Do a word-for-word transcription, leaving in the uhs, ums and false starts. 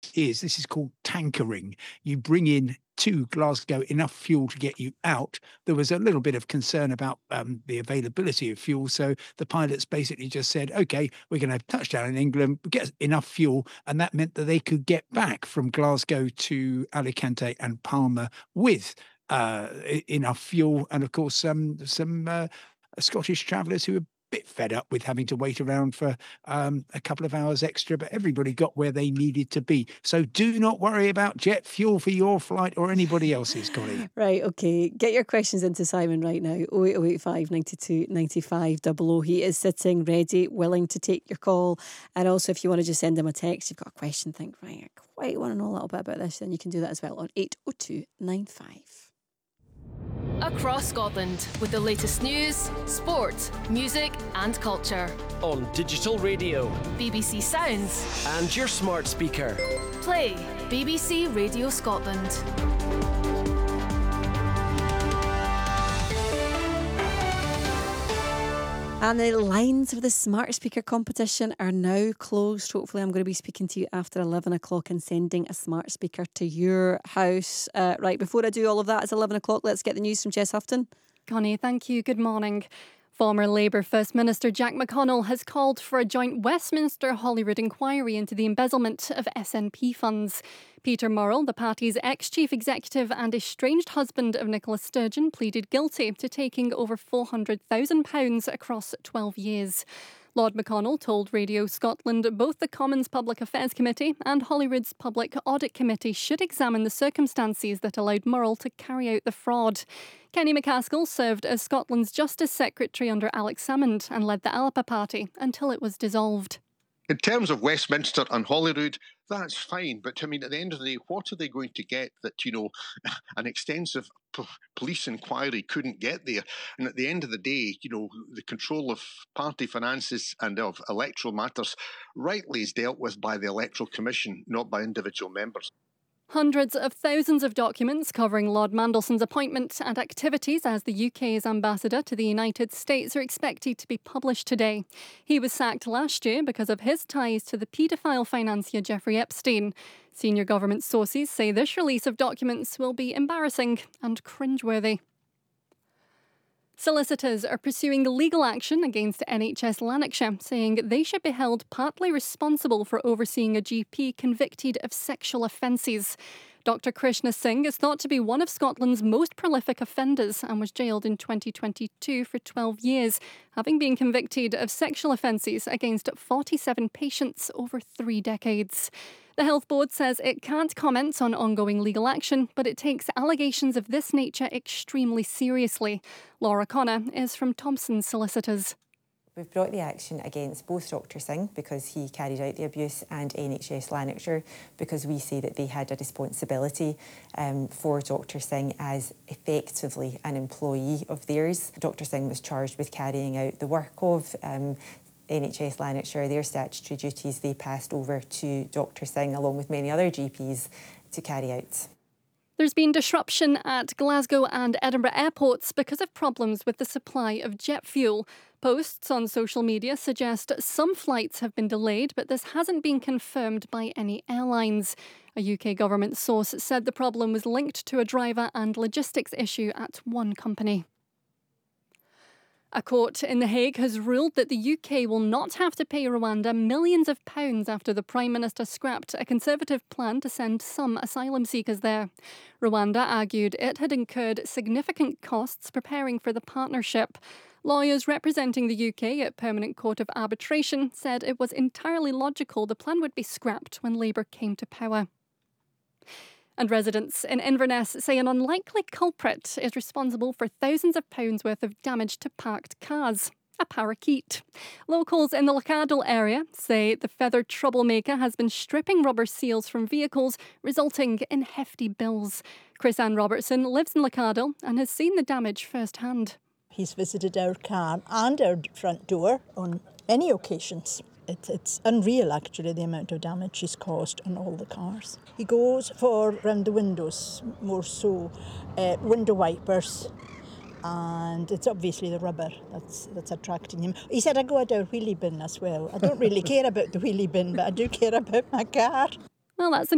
is this is called tankering. You bring in to Glasgow enough fuel to get you out. There was a little bit of concern about um, the availability of fuel. So the pilots basically just said, OK, we're going to have touchdown in England, get enough fuel. And that meant that they could get back from Glasgow to Alicante and Palma with uh, enough fuel. And of course, um, some uh, Scottish travellers who were bit fed up with having to wait around for um, a couple of hours extra, but everybody got where they needed to be. So do not worry about jet fuel for your flight or anybody else's, Connie. Right, OK. Get your questions into Simon right now. oh eight oh eight five, nine two, nine five double oh. He is sitting ready, willing to take your call. And also, if you want to just send him a text, you've got a question, think, right, I quite want to know a little bit about this, then you can do that as well on eight oh two nine five. Across Scotland with the latest news, sport, music and culture. On digital radio, B B C Sounds and your smart speaker. Play B B C Radio Scotland. And the lines for the smart speaker competition are now closed. Hopefully I'm going to be speaking to you after eleven o'clock and sending a smart speaker to your house. Uh, right, before I do all of that, it's eleven o'clock. Let's get the news from Jess Houghton. Connie, thank you. Good morning. Former Labour First Minister Jack McConnell has called for a joint Westminster Holyrood inquiry into the embezzlement of S N P funds. Peter Murrell, the party's ex-chief executive and estranged husband of Nicola Sturgeon, pleaded guilty to taking over four hundred thousand pounds across twelve years. Lord McConnell told Radio Scotland both the Commons Public Affairs Committee and Holyrood's Public Audit Committee should examine the circumstances that allowed Murrell to carry out the fraud. Kenny McCaskill served as Scotland's Justice Secretary under Alex Salmond and led the Alapa Party until it was dissolved. In terms of Westminster and Holyrood, that's fine. But I mean, at the end of the day, what are they going to get that, you know, an extensive p- police inquiry couldn't get there? And at the end of the day, you know, the control of party finances and of electoral matters rightly is dealt with by the Electoral Commission, not by individual members. Hundreds of thousands of documents covering Lord Mandelson's appointment and activities as the U K's ambassador to the United States are expected to be published today. He was sacked last year because of his ties to the paedophile financier Jeffrey Epstein. Senior government sources say this release of documents will be embarrassing and cringeworthy. Solicitors are pursuing legal action against N H S Lanarkshire, saying they should be held partly responsible for overseeing a G P convicted of sexual offences. Doctor Krishna Singh is thought to be one of Scotland's most prolific offenders and was jailed in twenty twenty-two for twelve years, having been convicted of sexual offences against forty-seven patients over three decades. The Health Board says it can't comment on ongoing legal action, but it takes allegations of this nature extremely seriously. Laura Connor is from Thompson Solicitors. We've brought the action against both Doctor Singh because he carried out the abuse and N H S Lanarkshire because we say that they had a responsibility um, for Doctor Singh as effectively an employee of theirs. Doctor Singh was charged with carrying out the work of um, N H S Lanarkshire, their statutory duties they passed over to Doctor Singh along with many other G Ps to carry out. There's been disruption at Glasgow and Edinburgh airports because of problems with the supply of jet fuel. Posts on social media suggest some flights have been delayed, but this hasn't been confirmed by any airlines. A U K government source said the problem was linked to a driver and logistics issue at one company. A court in The Hague has ruled that the U K will not have to pay Rwanda millions of pounds after the Prime Minister scrapped a Conservative plan to send some asylum seekers there. Rwanda argued it had incurred significant costs preparing for the partnership. Lawyers representing the U K at Permanent Court of Arbitration said it was entirely logical the plan would be scrapped when Labour came to power. And residents in Inverness say an unlikely culprit is responsible for thousands of pounds worth of damage to parked cars. A parakeet. Locals in the Lochadel area say the feathered troublemaker has been stripping rubber seals from vehicles, resulting in hefty bills. Chris Ann Robertson lives in Lochadel and has seen the damage firsthand. He's visited our car and our front door on any occasions. It, it's unreal, actually, the amount of damage he's caused on all the cars. He goes for round the windows, more so uh, window wipers, and it's obviously the rubber that's that's attracting him. He said, I go out our wheelie bin as well. I don't really care about the wheelie bin, but I do care about my car. Well, that's